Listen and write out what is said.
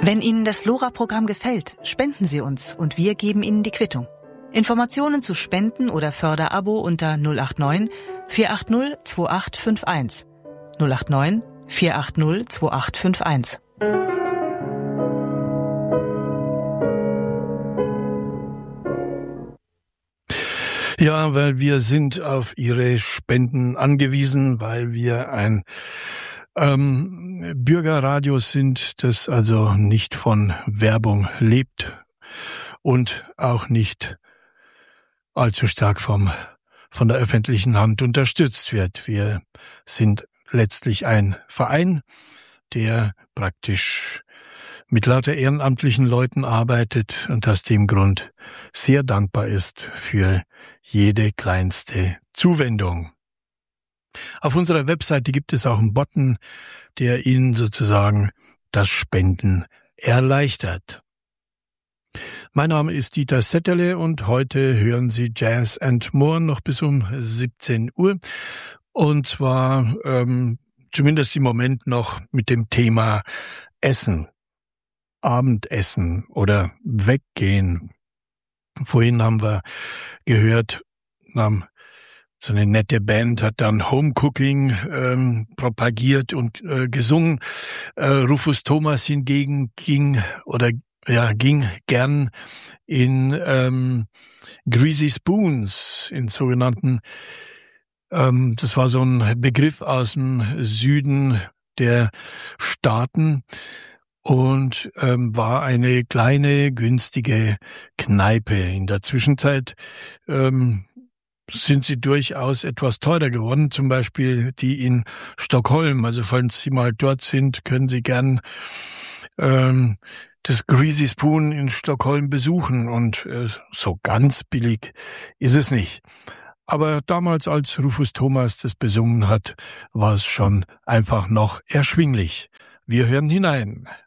Wenn Ihnen das LoRa-Programm gefällt, spenden Sie uns und wir geben Ihnen die Quittung. Informationen zu Spenden oder Förderabo unter 089 480 2851. 089 480 2851. Ja, weil wir sind auf Ihre Spenden angewiesen, weil wir ein Bürgerradio sind, das also nicht von Werbung lebt und auch nicht allzu stark von der öffentlichen Hand unterstützt wird. Wir sind letztlich ein Verein, der praktisch mit lauter ehrenamtlichen Leuten arbeitet und aus dem Grund sehr dankbar ist für jede kleinste Zuwendung. Auf unserer Webseite gibt es auch einen Button, der Ihnen sozusagen das Spenden erleichtert. Mein Name ist Dieter Setterle und heute hören Sie Jazz and More noch bis um 17 Uhr. Und zwar zumindest im Moment noch mit dem Thema Essen, Abendessen oder Weggehen. Vorhin haben wir gehört, so eine nette Band hat dann Homecooking propagiert und gesungen. Rufus Thomas hingegen ging gern in Greasy Spoons, in sogenannten, das war so ein Begriff aus dem Süden der Staaten und war eine kleine, günstige Kneipe. In der Zwischenzeit sind sie durchaus etwas teurer geworden, zum Beispiel die in Stockholm. Also falls Sie mal dort sind, können Sie gern das Greasy Spoon in Stockholm besuchen und so ganz billig ist es nicht. Aber damals, als Rufus Thomas das besungen hat, war es schon einfach noch erschwinglich. Wir hören hinein.